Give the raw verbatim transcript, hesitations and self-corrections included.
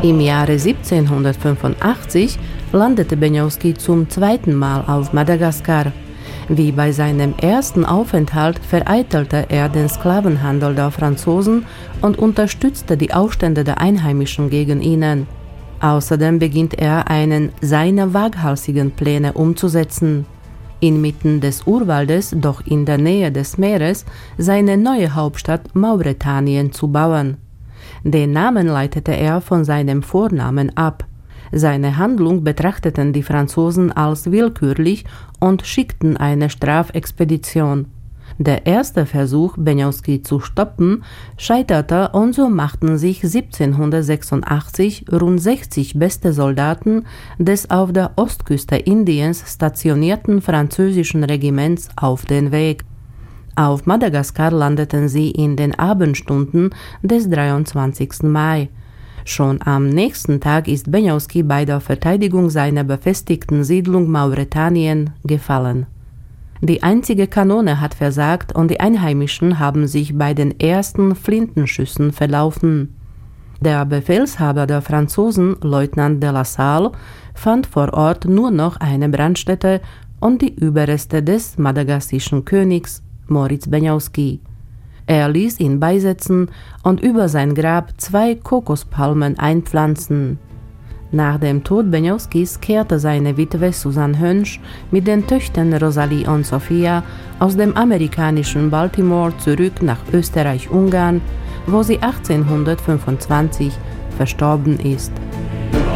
Im Jahre siebzehnhundertfünfundachtzig landete Beňovský zum zweiten Mal auf Madagaskar. Wie bei seinem ersten Aufenthalt vereitelte er den Sklavenhandel der Franzosen und unterstützte die Aufstände der Einheimischen gegen ihn. Außerdem beginnt er, einen seiner waghalsigen Pläne umzusetzen. Inmitten des Urwaldes, doch in der Nähe des Meeres, seine neue Hauptstadt Mauretanien zu bauen. Den Namen leitete er von seinem Vornamen ab. Seine Handlung betrachteten die Franzosen als willkürlich und schickten eine Strafexpedition. Der erste Versuch, Beňovský zu stoppen, scheiterte, und so machten sich siebzehnhundertsechsundachtzig rund sechzig beste Soldaten des auf der Ostküste Indiens stationierten französischen Regiments auf den Weg. Auf Madagaskar landeten sie in den Abendstunden des dreiundzwanzigsten Mai. Schon am nächsten Tag ist Beňovský bei der Verteidigung seiner befestigten Siedlung Mauretanien gefallen. Die einzige Kanone hat versagt und die Einheimischen haben sich bei den ersten Flintenschüssen verlaufen. Der Befehlshaber der Franzosen, Leutnant de la Salle, fand vor Ort nur noch eine Brandstätte und die Überreste des madagassischen Königs Moritz Beňovský. Er ließ ihn beisetzen und über sein Grab zwei Kokospalmen einpflanzen. Nach dem Tod Beňovskys kehrte seine Witwe Susan Hönsch mit den Töchtern Rosalie und Sophia aus dem amerikanischen Baltimore zurück nach Österreich-Ungarn, wo sie achtzehnhundertfünfundzwanzig verstorben ist.